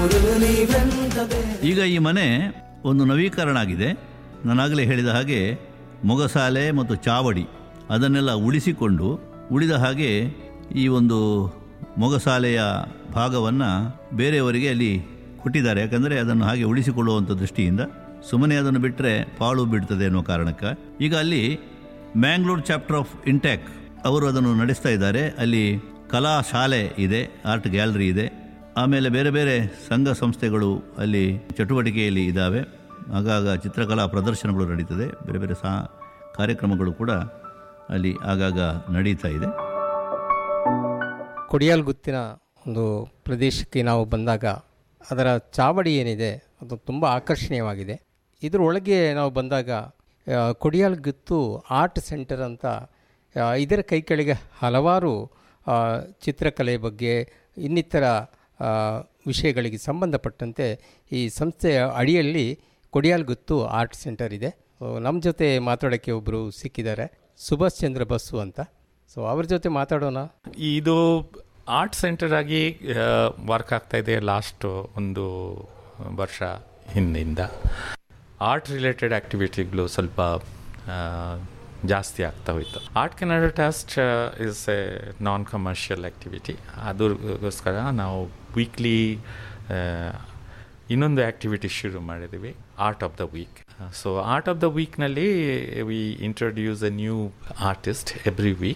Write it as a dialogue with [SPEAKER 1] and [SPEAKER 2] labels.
[SPEAKER 1] ಈಗ ಈ ಮನೆ ಒಂದು ನವೀಕರಣ ಆಗಿದೆ. ನಾನಾಗಲೇ ಹೇಳಿದ ಹಾಗೆ ಮೊಗಸಾಲೆ ಮತ್ತು ಚಾವಡಿ ಅದನ್ನೆಲ್ಲ ಉಳಿಸಿಕೊಂಡು ಉಳಿದ ಹಾಗೆ ಈ ಒಂದು ಮೊಗಸಾಲೆಯ ಭಾಗವನ್ನು ಬೇರೆಯವರಿಗೆ ಅಲ್ಲಿ ಕೊಟ್ಟಿದ್ದಾರೆ. ಯಾಕಂದರೆ ಅದನ್ನು ಹಾಗೆ ಉಳಿಸಿಕೊಳ್ಳುವಂಥ ದೃಷ್ಟಿಯಿಂದ. ಸುಮ್ಮನೆ ಅದನ್ನು ಬಿಟ್ಟರೆ ಪಾಳು ಬಿಡ್ತದೆ ಅನ್ನೋ ಕಾರಣಕ್ಕೆ ಈಗ ಅಲ್ಲಿ ಮ್ಯಾಂಗ್ಳೂರ್ ಚಾಪ್ಟರ್ ಆಫ್ ಇಂಟ್ಯಾಕ್ ಅವರು ಅದನ್ನು ನಡೆಸ್ತಾ ಇದ್ದಾರೆ. ಅಲ್ಲಿ ಕಲಾ ಶಾಲೆ ಇದೆ, ಆರ್ಟ್ ಗ್ಯಾಲರಿ ಇದೆ, ಆಮೇಲೆ ಬೇರೆ ಬೇರೆ ಸಂಘ ಸಂಸ್ಥೆಗಳು ಅಲ್ಲಿ ಚಟುವಟಿಕೆಯಲ್ಲಿ ಇದ್ದಾವೆ. ಆಗಾಗ ಚಿತ್ರಕಲಾ ಪ್ರದರ್ಶನಗಳು ನಡೀತದೆ, ಬೇರೆ ಬೇರೆ ಕಾರ್ಯಕ್ರಮಗಳು ಕೂಡ ಅಲ್ಲಿ ಆಗಾಗ ನಡೀತಾ ಇದೆ.
[SPEAKER 2] ಕೊಡಿಯಾಲ್ಗುತ್ತಿನ ಒಂದು ಪ್ರದೇಶಕ್ಕೆ ನಾವು ಬಂದಾಗ ಅದರ ಚಾವಡಿ ಏನಿದೆ ಅದು ತುಂಬ ಆಕರ್ಷಣೀಯವಾಗಿದೆ. ಇದರೊಳಗೆ ನಾವು ಬಂದಾಗ ಕೊಡಿಯಾಲ್ಗುತ್ತು ಆರ್ಟ್ ಸೆಂಟರ್ ಅಂತ ಇದರ ಕೈ ಕೆಳಗೆ ಹಲವಾರು ಚಿತ್ರಕಲೆ ಬಗ್ಗೆ ಇನ್ನಿತರ ವಿಷಯಗಳಿಗೆ ಸಂಬಂಧಪಟ್ಟಂತೆ ಈ ಸಂಸ್ಥೆಯ ಅಡಿಯಲ್ಲಿ ಕೊಡಿಯಾಲ್ಗುತ್ತು ಆರ್ಟ್ ಸೆಂಟರ್ ಇದೆ. ನಮ್ಮ ಜೊತೆ ಮಾತಾಡೋಕ್ಕೆ ಒಬ್ಬರು ಸಿಕ್ಕಿದ್ದಾರೆ, ಸುಭಾಷ್ ಚಂದ್ರ ಬಸ್ಸು ಅಂತ. ಸೊ ಅವ್ರ ಜೊತೆ ಮಾತಾಡೋಣ.
[SPEAKER 3] ಇದು ಆರ್ಟ್ ಸೆಂಟರ್ ಆಗಿ ವರ್ಕ್ ಆಗ್ತಾ ಇದೆ ಲಾಸ್ಟ್ ಒಂದು ವರ್ಷ ಹಿಂದಿಂದ. ಆರ್ಟ್ ರಿಲೇಟೆಡ್ ಆ್ಯಕ್ಟಿವಿಟಿಗಳು ಸ್ವಲ್ಪ ಜಾಸ್ತಿ ಆಗ್ತಾ ಹೋಯಿತು. Art Canada trust is A non commercial activity. ಅದಕ್ಕೋಸ್ಕರ ನಾವು ವೀಕ್ಲಿ ಇನ್ನೊಂದು ಆ್ಯಕ್ಟಿವಿಟಿ ಶುರು ಮಾಡಿದ್ದೀವಿ, art of the weak. So art of the ವೀಕ್ನಲ್ಲಿ V introduce A new artist every week.